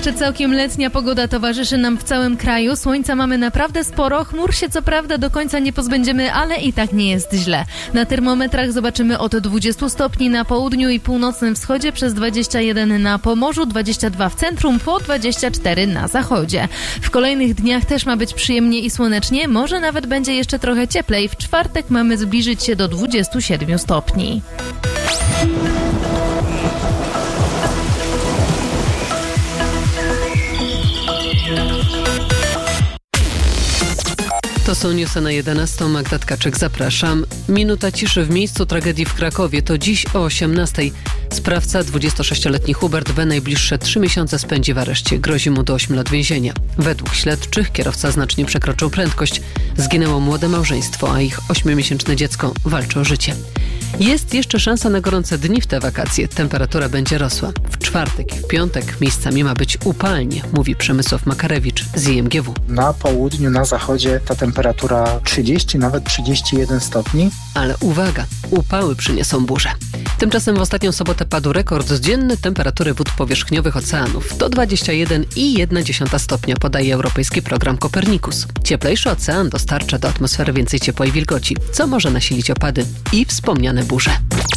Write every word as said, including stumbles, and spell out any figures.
Jeszcze całkiem letnia pogoda towarzyszy nam w całym kraju. Słońca mamy naprawdę sporo. Chmur się co prawda do końca nie pozbędziemy, ale i tak nie jest źle. Na termometrach zobaczymy od dwudziestu stopni na południu i północnym wschodzie, przez dwadzieścia jeden na Pomorzu, dwadzieścia dwa w centrum, po dwadzieścia cztery na zachodzie. W kolejnych dniach też ma być przyjemnie i słonecznie. Może nawet będzie jeszcze trochę cieplej. W czwartek mamy zbliżyć się do dwudziestu siedmiu stopni. To są newsy na jedenastą. Magda Tkaczyk, zapraszam. Minuta ciszy w miejscu tragedii w Krakowie. To dziś o osiemnastej. Sprawca, dwudziestosześcioletni Hubert B. najbliższe trzy miesiące spędzi w areszcie. Grozi mu do ośmiu lat więzienia. Według śledczych kierowca znacznie przekroczył prędkość. Zginęło młode małżeństwo, a ich ośmiomiesięczne dziecko walczy o życie. Jest jeszcze szansa na gorące dni w te wakacje. Temperatura będzie rosła. W czwartek i w piątek miejscami ma być upalnie, mówi Przemysław Makarewicz z I M G W. Na południu, na zachodzie ta temperatura trzydzieści, nawet trzydzieści jeden stopni. Ale uwaga, upały przyniosą burze. Tymczasem w ostatnią sobotę padł rekord dzienny temperatury wód powierzchniowych oceanów. To dwadzieścia jeden i jedna dziesiąta stopnia, podaje europejski program Kopernikus. Cieplejszy ocean dostarcza do atmosfery więcej ciepła i wilgoci, co może nasilić opady i wspomniane burze.